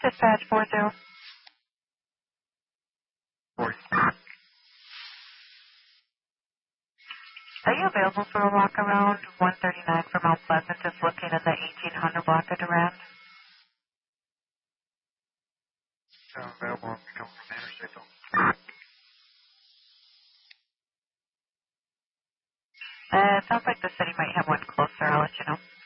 Dispatch 40. 40. Are you available for a walk around 139 from Mount Pleasant, just looking at the 1800 block of Durand? So available if you come from the interstate though. It sounds like the city might have one closer. I'll let you know.